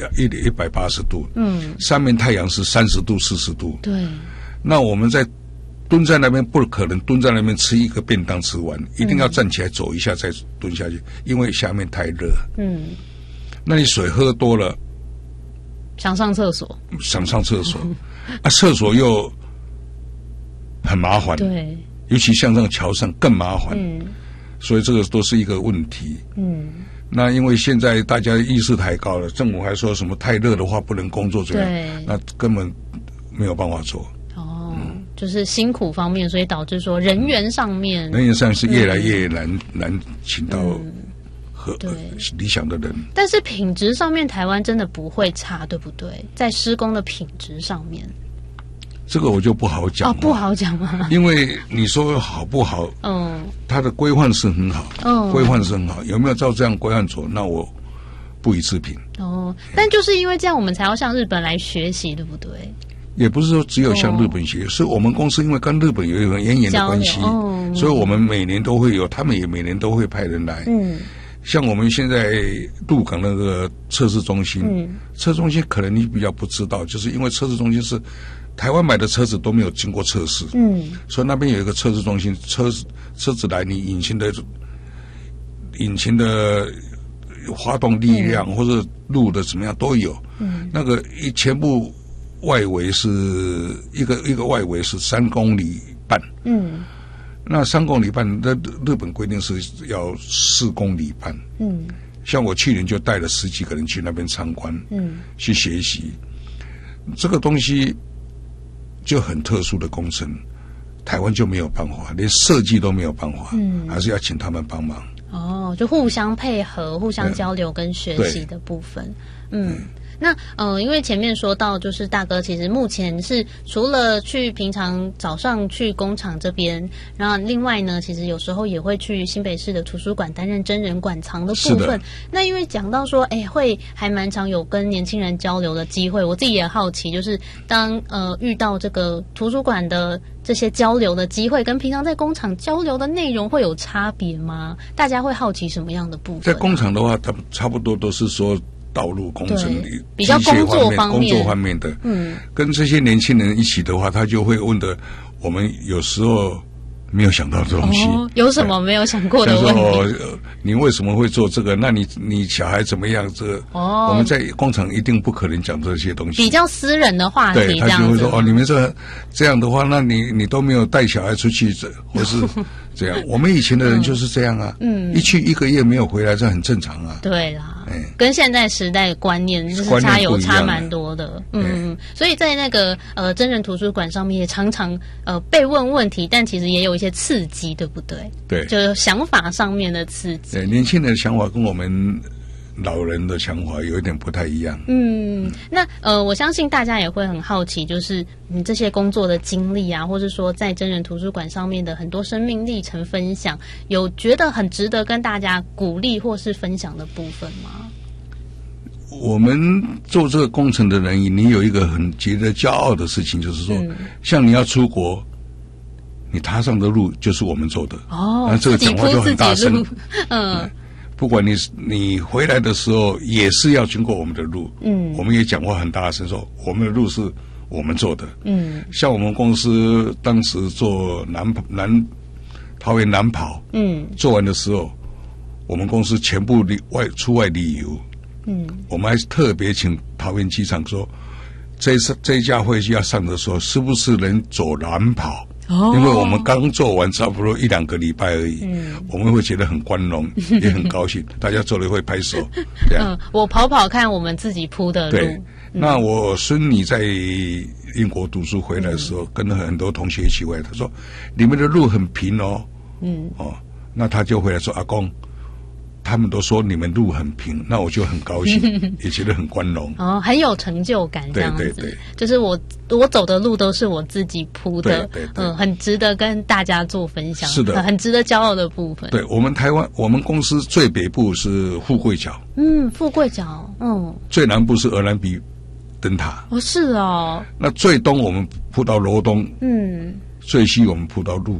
180度，上面太阳是30度40度， 对， 那我们在蹲在那边不可能蹲在那边吃一个便当吃完，一定要站起来走一下再蹲下去，因为下面太热。那你水喝多了， 想上厕所，厕所又很麻烦， 对，尤其像这种桥上更麻烦，所以这个都是一个问题。那因为现在大家意识抬高了，政府还说什么太热的话不能工作这样，那根本没有办法做。 就是辛苦方面，所以导致说人员上是越来越难请到理想的人。 但是品质上面，台湾真的不会差，对不对？在施工的品质上面， 这个我就不好讲不好讲吗？ 因为你说好不好？它的规范是很好，有没有照这样规范走？那我不予置评。 但就是因为这样，我们才要向日本来学习，对不对？ 也不是说只有向日本学，是我们公司因为跟日本有一个渊源的关系，所以我们每年都会有，他们也每年都会派人来。像我们现在鹿港那个测试中心，测试中心可能你比较不知道，就是因为测试中心是台湾买的车子都没有经过测试，所以那边有一个测试中心，车子来你引擎的发动力量或者路的怎么样都有，那个全部。外围是一个外围是3公里半，那3公里半，日本规定是要4公里半，像我去年就带了10几个人去那边参观，去学习，这个东西就很特殊的工程，台湾就没有办法，连设计都没有办法，还是要请他们帮忙。 就互相配合、互相交流跟学习的部分，那因为前面说到，就是大哥其实目前是除了去平常早上去工厂这边，然后另外呢，其实有时候也会去新北市的图书馆担任真人馆藏的部分。那因为讲到说，会还蛮常有跟年轻人交流的机会，我自己也好奇，就是当遇到这个图书馆的这些交流的机会，跟平常在工厂交流的内容会有差别吗？大家会好奇什么样的部分？ 在工厂的话，他们差不多都是说。道路工程比较工作方面的，跟这些年轻人一起的话，他就会问的，我们有时候没有想到的东西， 有什么没有想过的问题？ 你为什么会做这个？那你小孩怎么样？这个我们在工厂一定不可能讲这些东西， 比较私人的话题， 对，他就会说你们这样的话，那你都没有带小孩出去，或是这样。我们以前的人就是这样啊，一去1个月没有回来，这很正常啊。 对啦，跟现在时代的观念就是差蛮多的。所以在那个真人图书馆上面也常常被问问题，但其实也有一些刺激，对不对？ 对， 就是想法上面的刺激。 对，年轻人的想法跟我们老人的想法有一点不太一样。 那我相信大家也会很好奇，就是你这些工作的经历啊，或是说在真人图书馆上面的很多生命历程分享，有觉得很值得跟大家鼓励或是分享的部分吗？ 我们做这个工程的人，你有一个很值得骄傲的事情，就是说，像你要出国，你踏上的路就是我们走的。那这个讲话就很大声。不管你回来的时候也是要经过我们的路，我们也讲话很大声说我们的路是我们做的，像我们公司当时做桃园南跑，做完的时候，我们公司全部出外旅游，我们还特别请桃园机场说，这一架飞机要上的时候，是不是能走南跑？因为我们刚做完差不多1-2个礼拜而已，我们会觉得很光荣，也很高兴，大家做了会拍手。这样， 我跑看我们自己铺的路。 对，那我孙女在英国读书回来的时候，跟很多同学一起回来，他说你们的路很平哦，那他就回来说阿公，他们都说你们路很平，那我就很高兴，也觉得很光荣。 很有成就感，这样子。对，就是我走的路都是我自己铺的，很值得跟大家做分享，是的，很值得骄傲的部分。 对，我们台湾，我们公司最北部是富贵角， 富贵角， 最南部是鹅銮鼻灯塔， 是哦。 那最东我们铺到罗东，最西我们铺到鹿港，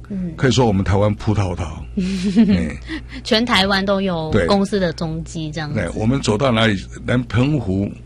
可以说我们台湾葡萄桃， 全台湾都有公司的踪迹，这样子。 对，我们走到哪里，连澎湖